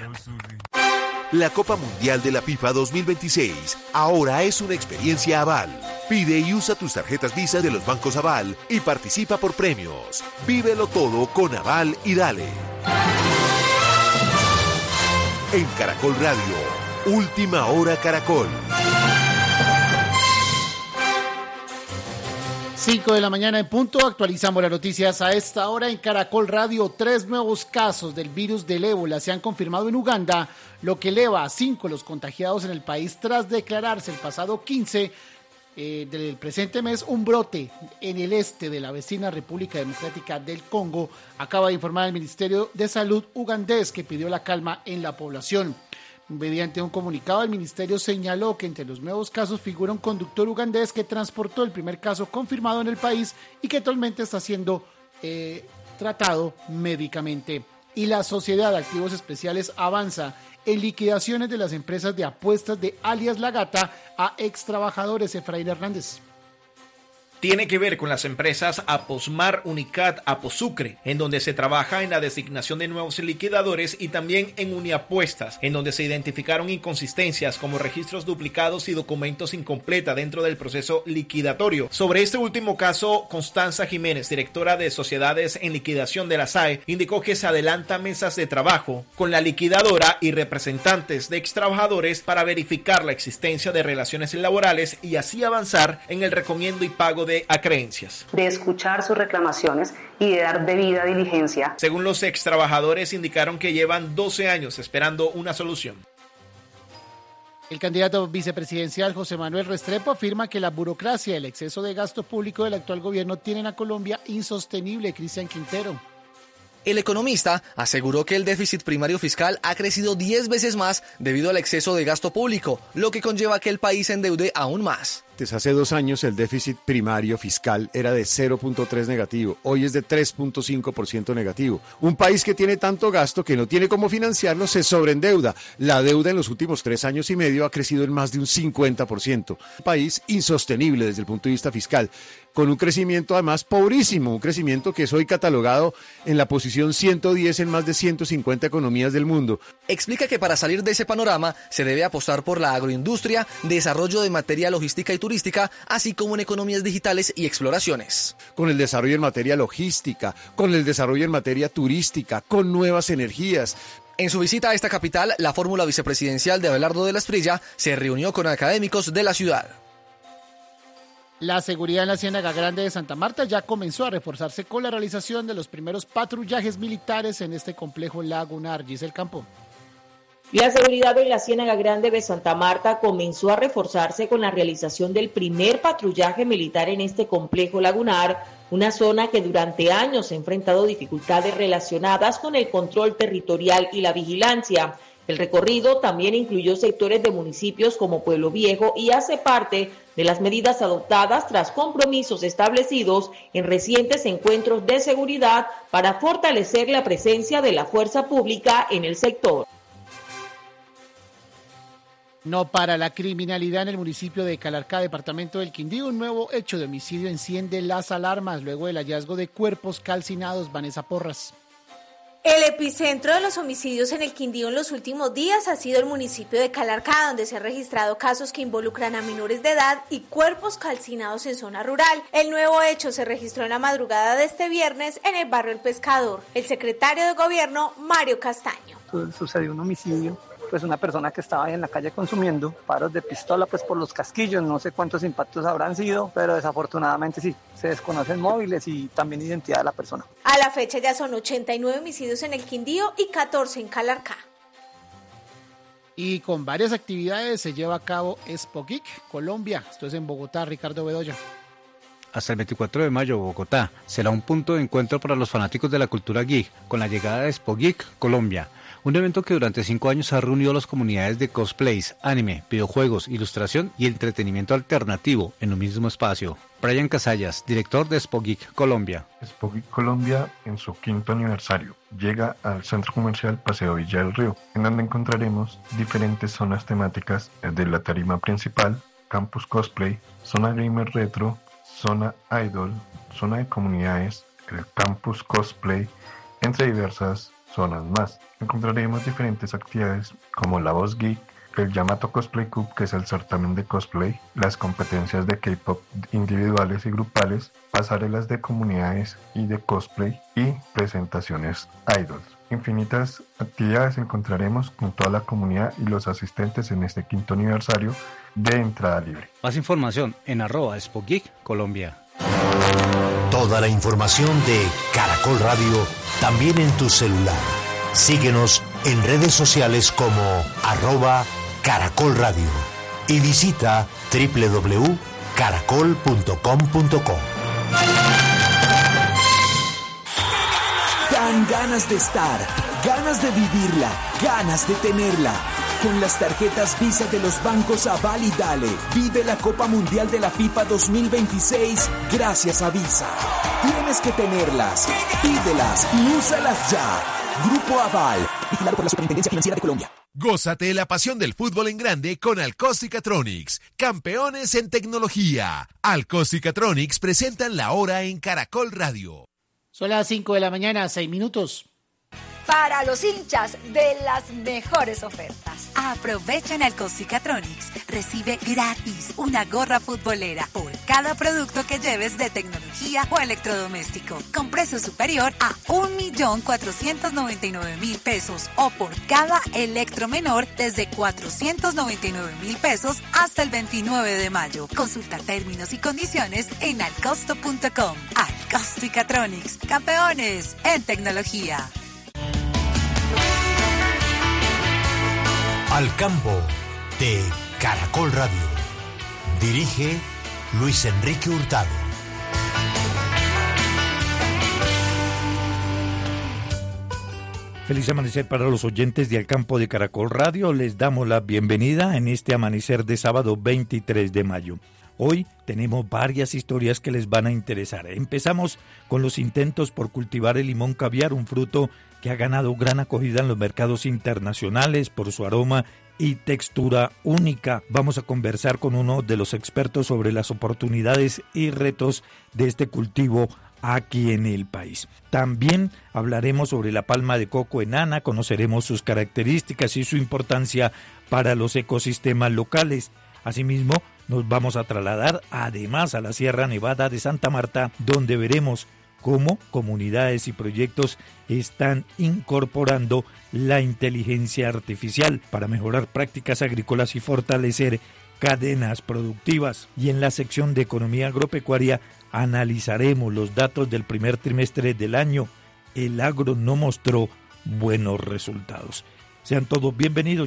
La Copa Mundial de la FIFA 2026 ahora es una experiencia Aval. Pide y usa tus tarjetas Visa de los bancos Aval y participa por premios. Vívelo todo con Aval y dale. En Caracol Radio, Última Hora Caracol. 5 de la mañana en punto, actualizamos las noticias a esta hora en Caracol Radio. 3 nuevos casos del virus del ébola se han confirmado en Uganda, lo que eleva a 5 los contagiados en el país tras declararse el pasado 15 del presente mes un brote en el este de la vecina República Democrática del Congo. Acaba de informar el Ministerio de Salud ugandés, que pidió la calma en la población. Mediante un comunicado, el ministerio señaló que entre los nuevos casos figura un conductor ugandés que transportó el primer caso confirmado en el país y que actualmente está siendo tratado médicamente. Y la Sociedad de Activos Especiales avanza en liquidaciones de las empresas de apuestas de alias La Gata a ex trabajadores. Efraín Hernández. Tiene que ver con las empresas Aposmar, Unicat, Aposucre, en donde se trabaja en la designación de nuevos liquidadores, y también en Uniapuestas, en donde se identificaron inconsistencias como registros duplicados y documentos incompleta dentro del proceso liquidatorio. Sobre este último caso, Constanza Jiménez, directora de Sociedades en Liquidación de la SAE, indicó que se adelantan mesas de trabajo con la liquidadora y representantes de extrabajadores para verificar la existencia de relaciones laborales y así avanzar en el recomiendo y pago de acreencias. De escuchar sus reclamaciones y de dar debida diligencia. Según los extrabajadores, indicaron que llevan 12 años esperando una solución. El candidato vicepresidencial José Manuel Restrepo afirma que la burocracia y el exceso de gasto público del actual gobierno tienen a Colombia insostenible. Cristian Quintero. El economista aseguró que el déficit primario fiscal ha crecido 10 veces más debido al exceso de gasto público, lo que conlleva que el país se endeude aún más. Hace 2 años el déficit primario fiscal era de 0.3 negativo, hoy es de 3.5% negativo. Un país que tiene tanto gasto que no tiene cómo financiarlo se sobreendeuda. La deuda en los últimos 3 años y medio ha crecido en más de un 50%. Un país insostenible desde el punto de vista fiscal, con un crecimiento además pobrísimo, un crecimiento que es hoy catalogado en la posición 110 en más de 150 economías del mundo. Explica que para salir de ese panorama se debe apostar por la agroindustria, desarrollo de materia logística y turística, así como en economías digitales y exploraciones. Con el desarrollo en materia logística, con el desarrollo en materia turística, con nuevas energías. En su visita a esta capital, la fórmula vicepresidencial de Abelardo de la Espriella se reunió con académicos de la ciudad. La seguridad en la Ciénaga Grande de Santa Marta ya comenzó a reforzarse con la realización de los primeros patrullajes militares en este complejo lagunar. Giselle Campo. La seguridad en la Ciénaga Grande de Santa Marta comenzó a reforzarse con la realización del primer patrullaje militar en este complejo lagunar, una zona que durante años ha enfrentado dificultades relacionadas con el control territorial y la vigilancia. El recorrido también incluyó sectores de municipios como Pueblo Viejo y hace parte de las medidas adoptadas tras compromisos establecidos en recientes encuentros de seguridad para fortalecer la presencia de la fuerza pública en el sector. No para la criminalidad en el municipio de Calarcá, departamento del Quindío. Un nuevo hecho de homicidio enciende las alarmas luego del hallazgo de cuerpos calcinados. Vanessa Porras. El epicentro de los homicidios en el Quindío en los últimos días ha sido el municipio de Calarcá, donde se han registrado casos que involucran a menores de edad y cuerpos calcinados en zona rural. El nuevo hecho se registró en la madrugada de este viernes en el barrio El Pescador. El secretario de Gobierno, Mario Castaño. Sucedió un homicidio. Pues una persona que estaba en la calle consumiendo paros de pistola pues por los casquillos, no sé cuántos impactos habrán sido, pero desafortunadamente sí, se desconocen móviles y también identidad de la persona. A la fecha ya son 89 homicidios en el Quindío y 14 en Calarcá. Y con varias actividades se lleva a cabo Expo Geek Colombia. Esto es en Bogotá. Ricardo Bedoya. Hasta el 24 de mayo, Bogotá será un punto de encuentro para los fanáticos de la cultura geek, con la llegada de Expo Geek Colombia, un evento que durante 5 años ha reunido a las comunidades de cosplays, anime, videojuegos, ilustración y entretenimiento alternativo en un mismo espacio. Brian Casallas, director de Expo Geek Colombia. Expo Geek Colombia, en su 5º aniversario, llega al Centro Comercial Paseo Villa del Río, en donde encontraremos diferentes zonas temáticas de la tarima principal, Campus Cosplay, Zona Gamer Retro, Zona Idol, Zona de Comunidades, el Campus Cosplay, entre diversas zonas más. Encontraremos diferentes actividades como la Voz Geek, el Yamato Cosplay Cup, que es el certamen de cosplay, las competencias de K-pop individuales y grupales, pasarelas de comunidades y de cosplay y presentaciones idols. Infinitas actividades encontraremos con toda la comunidad y los asistentes en este 5º aniversario de entrada libre. Más información en @SpogGeek Colombia. Toda la información de Caracol Radio también en tu celular. Síguenos en redes sociales como @Caracol Radio y visita www.caracol.com.co. Dan ganas de estar, ganas de vivirla, ganas de tenerla. Con las tarjetas Visa de los bancos Aval y Dale, vive la Copa Mundial de la FIFA 2026 gracias a Visa. Tienes que tenerlas, pídelas y úsalas ya. Grupo Aval, vigilado por la Superintendencia Financiera de Colombia. Gózate la pasión del fútbol en grande con Alcóstica-Tronics, campeones en tecnología. Alcóstica-Tronics presentan la hora en Caracol Radio. Son las 5 de la mañana, 6 minutos. Para los hinchas de las mejores ofertas. Aprovecha en Alcóstica-Tronics. Recibe gratis una gorra futbolera por cada producto que lleves de tecnología o electrodoméstico, con precio superior a 1.499.000 pesos, o por cada electro menor desde 499.000 pesos hasta el 29 de mayo. Consulta términos y condiciones en alcosto.com. Alcóstica-Tronics, campeones en tecnología. Al campo de Caracol Radio. Dirige Luis Enrique Hurtado. Feliz amanecer para los oyentes de Al Campo de Caracol Radio. Les damos la bienvenida en este amanecer de sábado 23 de mayo. Hoy tenemos varias historias que les van a interesar. Empezamos con los intentos por cultivar el limón caviar, un fruto que ha ganado gran acogida en los mercados internacionales por su aroma y textura única. Vamos a conversar con uno de los expertos sobre las oportunidades y retos de este cultivo aquí en el país. También hablaremos sobre la palma de coco enana, conoceremos sus características y su importancia para los ecosistemas locales. Asimismo, nos vamos a trasladar además a la Sierra Nevada de Santa Marta, donde veremos cómo comunidades y proyectos están incorporando la inteligencia artificial para mejorar prácticas agrícolas y fortalecer cadenas productivas. Y en la sección de economía agropecuaria analizaremos los datos del primer trimestre del año. El agro no mostró buenos resultados. Sean todos bienvenidos.